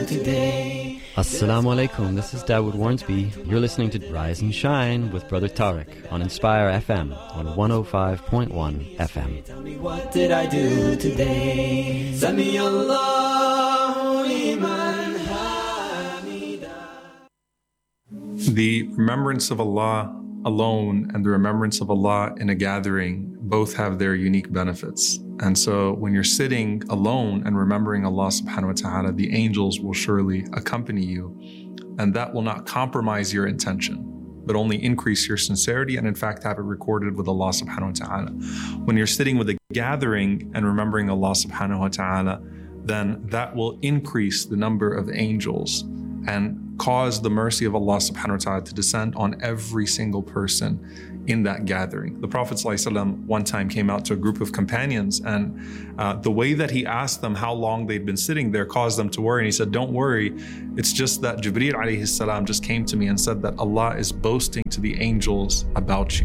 today. Assalamu alaikum, this is Dawood Warnsby. You're listening to Rise and Shine with Brother Tariq on Inspire FM on 105.1 FM. Tell me, what did I do today? Sami Allahu liman hamida. The remembrance of Allah alone and the remembrance of Allah in a gathering both have their unique benefits. And so when you're sitting alone and remembering Allah subhanahu wa ta'ala, the angels will surely accompany you. And that will not compromise your intention, but only increase your sincerity and in fact have it recorded with Allah subhanahu wa ta'ala. When you're sitting with a gathering and remembering Allah subhanahu wa ta'ala, then that will increase the number of angels and cause the mercy of Allah subhanahu wa ta'ala to descend on every single person in that gathering. The Prophet ﷺ one time came out to a group of companions, and the way that he asked them how long they'd been sitting there caused them to worry. And he said, don't worry, it's just that Jibreel alayhi salam just came to me and said that Allah is boasting to the angels about you.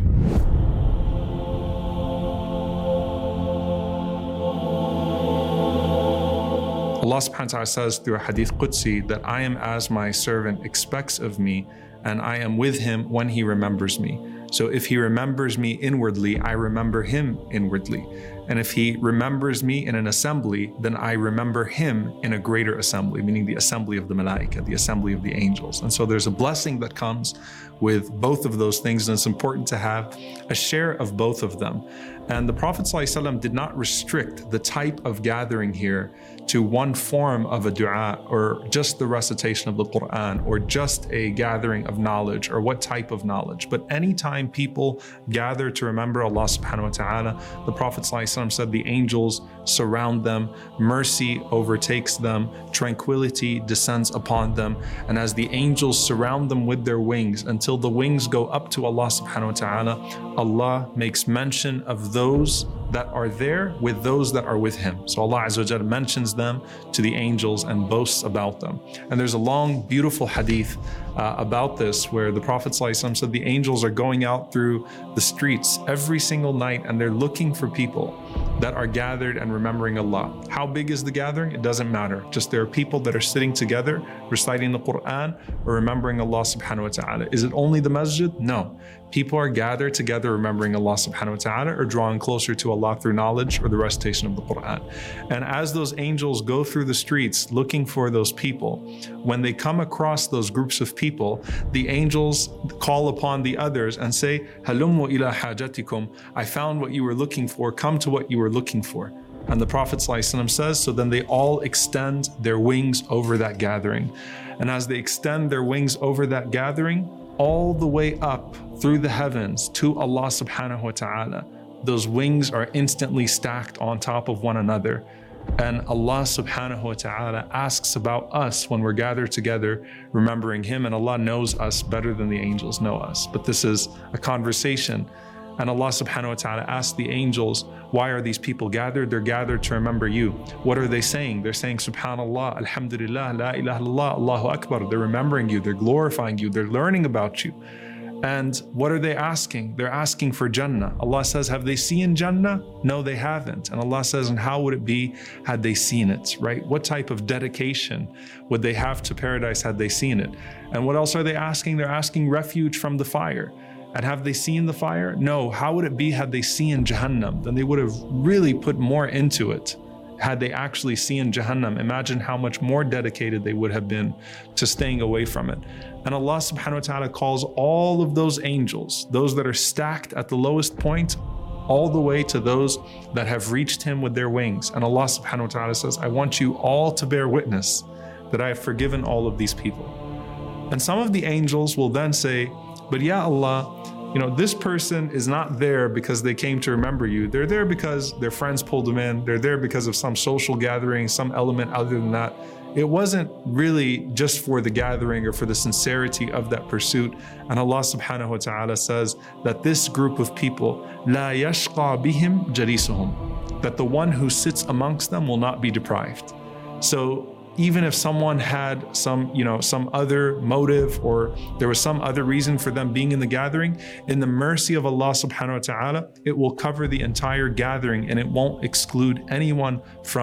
Allah subhanahu wa ta'ala says through a hadith Qudsi that I am as my servant expects of me, and I am with him when he remembers me. So if he remembers me inwardly, I remember him inwardly. And if he remembers me in an assembly, then I remember him in a greater assembly, meaning the assembly of the malaika, the assembly of the angels. And so there's a blessing that comes with both of those things, and it's important to have a share of both of them. And the Prophet ﷺ did not restrict the type of gathering here to one form of a dua, or just the recitation of the Quran, or just a gathering of knowledge, or what type of knowledge. But anytime people gather to remember Allah subhanahu wa ta'ala, the Prophet ﷺ said the angels surround them, mercy overtakes them, tranquility descends upon them. And as the angels surround them with their wings until the wings go up to Allah subhanahu wa ta'ala, Allah makes mention of those that are there with those that are with him. So Allah Azza wa Jalla mentions them to the angels and boasts about them. And there's a long, beautiful hadith about this where the Prophet ﷺ said the angels are going out through the streets every single night and they're looking for people that are gathered and remembering Allah. How big is the gathering? It doesn't matter. Just there are people that are sitting together, reciting the Quran or remembering Allah subhanahu wa ta'ala. Is it only the masjid? No. People are gathered together remembering Allah subhanahu wa ta'ala or drawing closer to Allah through knowledge or the recitation of the Quran. And as those angels go through the streets looking for those people, when they come across those groups of people, the angels call upon the others and say, Halummu ila hajatikum, I found what you were looking for, come to what you were looking for. And the Prophet ﷺ says, so then they all extend their wings over that gathering. And as they extend their wings over that gathering, all the way up through the heavens to Allah subhanahu wa ta'ala, those wings are instantly stacked on top of one another. And Allah subhanahu wa ta'ala asks about us when we're gathered together, remembering him, and Allah knows us better than the angels know us. But this is a conversation. And Allah subhanahu wa ta'ala asks the angels, why are these people gathered? They're gathered to remember you. What are they saying? They're saying, Subhanallah, Alhamdulillah, La ilaha illallah, Allahu Akbar. They're remembering you, they're glorifying you, they're learning about you. And what are they asking? They're asking for Jannah. Allah says, have they seen Jannah? No, they haven't. And Allah says, and how would it be had they seen it, right? What type of dedication would they have to paradise had they seen it? And what else are they asking? They're asking refuge from the fire. And have they seen the fire? No. How would it be had they seen Jahannam? Then they would have really put more into it. Had they actually seen Jahannam, imagine how much more dedicated they would have been to staying away from it. And Allah subhanahu wa ta'ala calls all of those angels, those that are stacked at the lowest point, all the way to those that have reached him with their wings. And Allah subhanahu wa ta'ala says, I want you all to bear witness that I have forgiven all of these people. And some of the angels will then say, but ya Allah, this person is not there because they came to remember you. They're there because their friends pulled them in. They're there because of some social gathering, some element other than that. It wasn't really just for the gathering or for the sincerity of that pursuit. And Allah subhanahu wa ta'ala says that this group of people, la yashqa bihim jalisuhum, that the one who sits amongst them will not be deprived. So even if someone had some other motive or there was some other reason for them being in the gathering, in the mercy of Allah subhanahu wa ta'ala, it will cover the entire gathering and it won't exclude anyone from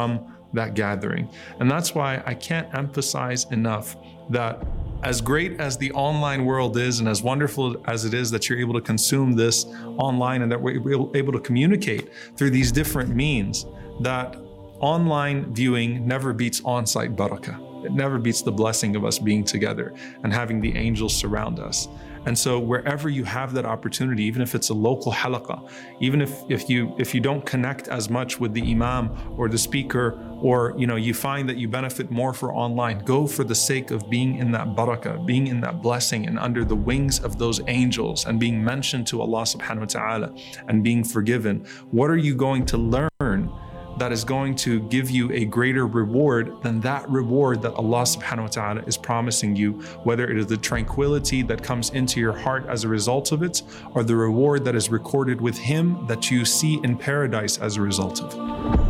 that gathering. And that's why I can't emphasize enough that as great as the online world is, and as wonderful as it is that you're able to consume this online and that we're able to communicate through these different means, that online viewing never beats on-site barakah. It never beats the blessing of us being together and having the angels surround us. And so wherever you have that opportunity, even if it's a local halaqah, even if you don't connect as much with the imam or the speaker, or you find that you benefit more for online, go for the sake of being in that barakah, being in that blessing and under the wings of those angels and being mentioned to Allah subhanahu wa ta'ala and being forgiven. What are you going to learn that is going to give you a greater reward than that reward that Allah subhanahu wa ta'ala is promising you, whether it is the tranquility that comes into your heart as a result of it, or the reward that is recorded with Him that you see in paradise as a result of it.